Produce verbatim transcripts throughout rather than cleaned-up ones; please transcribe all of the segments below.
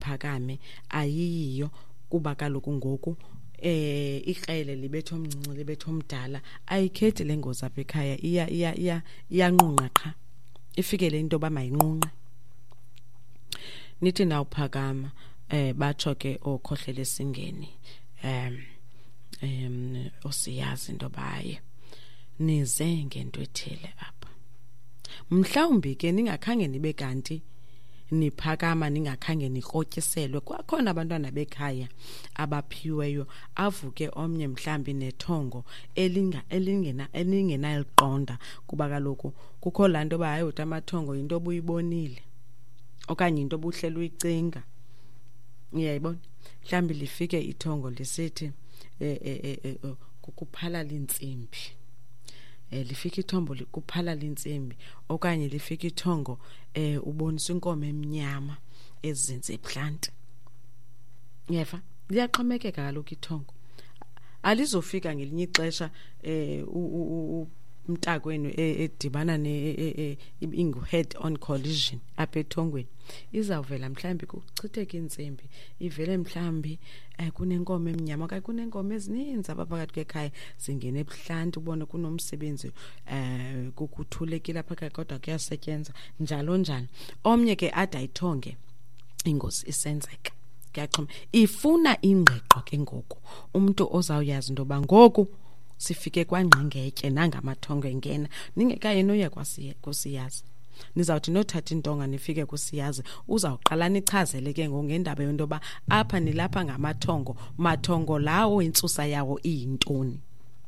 uphakame ayiyo kuba kaloku ngoku eh ikrele libetho omncinci libetho omdala ayikhethi lengozi apha ekhaya iya iya iya iyanqunqa qha ifikele into ba mayinqunqe nithi na uphakama eh batsho ke okhohlele singeni em em osiyazi into baye nize ngento ethele apha mhlawumbi ke ningakhange nibe kanti niphakama ningakhange nikrotyiselwe kwakhona abantwana bekhaya abaphiweyo avuke omnye mhlambi nethongo elinga elingena elingena liqonda kuba kaloku kukho lanto bahayi uthi amathongo into obuyibonile okanye into obuhlele uyicinga uyayibona mhlambi lifike ithongo lisithi eh kuphala lintsimbi eh lifika ithombo likuphala lintsimbi okanye lifika ithongo eh ubonisa inkomo emnyama ezinze ebhlanti yeva liyaxhomekeka kaloku ithongo alizofika ngelinye ixesha eh umntakwenu edibana ne ingu head on collision apha ethongweni izawuvela mhlambi kuchitheke intsimbi ivele mhlambi kunenkomo emnyama okanye kunenkomo ezininzi abaphakathi kwekhaya zingene ebhlanti ubone kunomsebenzi eh kukuthulekile apha kodwa kuyasetyenza njalo njalo omnye ke ada ithonge ingozi isenzeka kuyaxhoma ifuna ingqiqo ke ngoku umuntu ozawuyazi into ba ngoku sifike kwangqengetje nangamathongo engena ningekaye noya kwasiyazi nizawuthi nothatha intonga nifike kusiyazi uzawuqala nichazele ke ngendaba yento ba apha nilapha ngamathongo mathongo lawo intsusa yawo iyintoni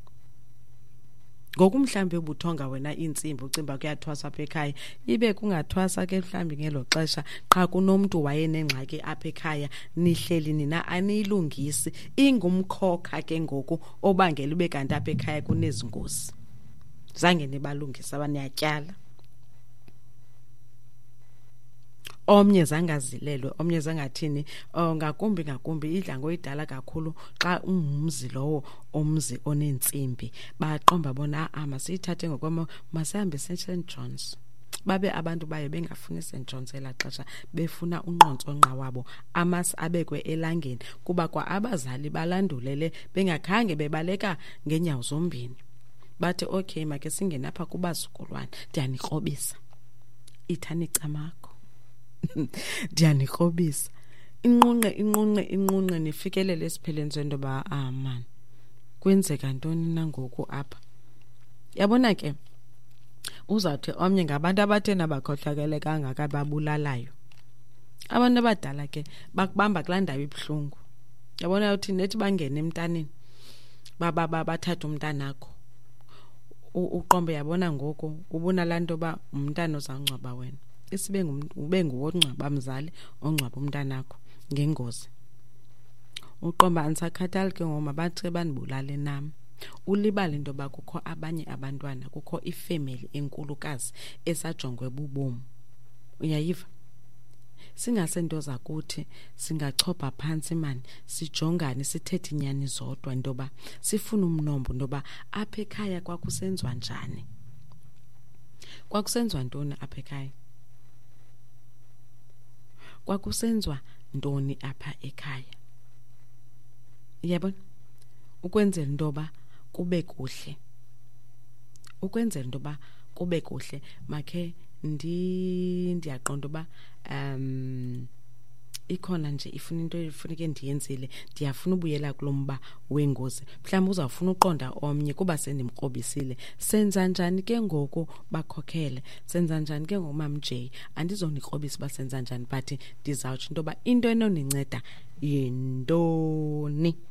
ngoku mhlambi ubuthonga wena intsimbi ucimba kuyathwasa apha ekhaya ibe kungathwasa ke mhlambi ngelo xesha xa kunomntu wayenengxaki apha ekhaya nihleli nina aniyilungisi ingumkhokha ke ngoku obangela ube kanti apha ekhaya kunezingozi zange nibalungisa abaniyatyala omnye zangazilelwe omnye zangathini ngakumbi ngakumbi idla ngoyidala kakhulu xa umzi lowo omzi onentsimbi baqomba bona ah masiyithathe ngokwama masihambe Saint John's babe abantu baye bengafuni Saint John's elaxesha befuna unqontsho nqa wabo amas abekwe elangeni kuba kwa abazali balandulele bengakhange bebaleka ngenyawo zombini bathi okay make singena apha kubazukulwana ndiyanikrobisa ithani camakho ndiyanikrobisa inqunqe inqunqe inqunqe nifikelele esipheleni sento ba ah man kwenzeka ntoni nangoku apha yabona ke uzawuthi omnye ngabantu abathena bakhohlakele kangaka babulalayo abantu abadala ke bakubamba kulandayo ibhlungu yabona uthi nethi bangene emntaneni baba bathatha umntanakho uqombe yabona ngoku ubona lanto ba umntana ozangcwaba wena isibe ube nguwongcwaba mzali ongcwaba umntanakho ngengozi uqomba ansakhathali ke ngoma bathi banibulale nami ulibala into bakukho abanye abantwana kukho ifamily enkulukazi esajongwe bubomu uyayiva singasento zakuthi singachopha phansi mani sijongane sithethe inyani zodwa into ba sifuna umnombo into ba apha ekhaya kwakusenzwa njani kwakusenzwa ntoni apha ekhaya kwakusenzwa ntoni apha ekhaya yabona ukwenzela into ba kube kuhle ukwenzela into ba kube kuhle makhe ndi ndiyaqonda ba um ikhona nje ifuna into efuneke ndiyenzile ndiyafuna ubuyela kulomba wengozi mhlawumbe uzawufuna uqonda omnye kuba sendimkrobisile senza njani ke ngoku bakhokhele senza njani ke ngomam J andizonikrobisa basenza njani but ndizawutsho into ba into enoninceda yintoni.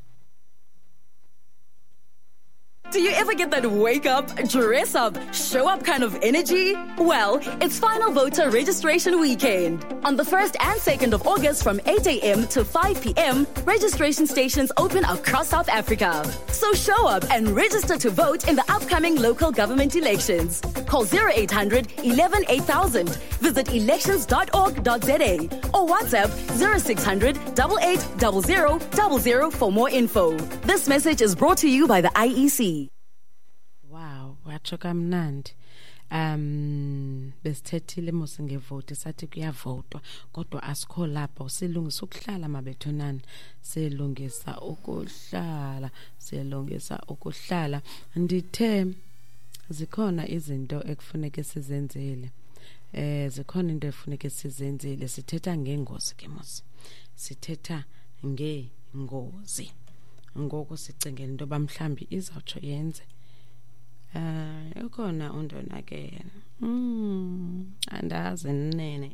Do you ever get that wake up, dress up, show up kind of energy? Well, it's Final Voter Registration Weekend. On the first and second of August from eight a.m. to five p.m, registration stations open across South Africa. So show up and register to vote in the upcoming local government elections. Call zero eight hundred eleven eight thousand, visit elections dot org dot za or WhatsApp zero six hundred eight eight zero zero zero zero for more info. This message is brought to you by the I E C. Wow, wachoka mnandi. um besithethile mose ngevote sathi kuyavotwa kodwa asikho lapha usilungisa ukuhlala mabethonana selungisa ukuhlala selungisa ukuhlala ndithe zikhona izinto ekufuneka sizenzele eh zikhona into efuneka sizenzele sithetha ngengozi ke mos sithetha ngengozi ngoko sicingela into bamhlambi izawutsho yenze eh ukhona undona ke mm andazi nene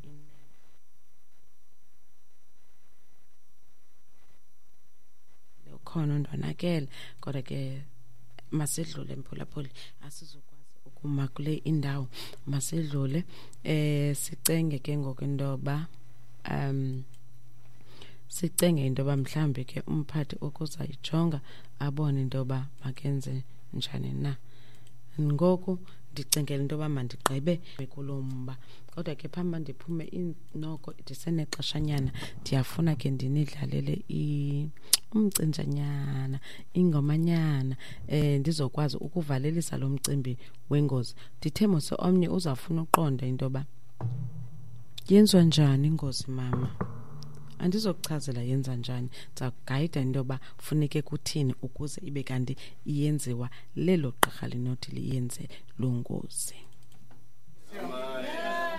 ukhona undonakele kodwa ke masidlule emphulaphuli asizokwazi ukuma kule indawo masidlule eh sicenge ke ngokundoba um sicenge indoba mhlambe ke umphathi okuzayijonga abone indoba makenze njani na ngoku ndicingela indoba mandigqibe kulomba kodwa ke phamba ndiphume inoko ndisenexeshanyana ndiyafuna ke ndinidlalele i umcinjanyana ingomanyana eh ndizokwazi ukuvalelisa lo mcimbi wengozi ndithemo se omnye uzafuna uqonda indoba yenziwa njani ingozi mama andizokuchazela yenza njani ndzaguide indoba funeke kuthini ukuze ibe kanti iyenziwa lelo gqirha linothi liyenze lo ngozi